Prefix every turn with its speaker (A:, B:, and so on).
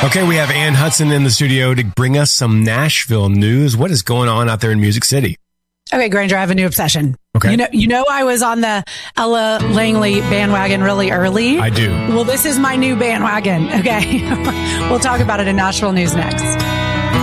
A: Okay, we have Ann Hudson in the studio to bring us some Nashville news. What is going on out there in Music City?
B: Okay, Granger, I have a new obsession.
A: Okay.
B: You know, I was on the Ella Langley bandwagon really early.
A: I do.
B: Well, this is my new bandwagon. Okay. We'll talk about it in Nashville News next.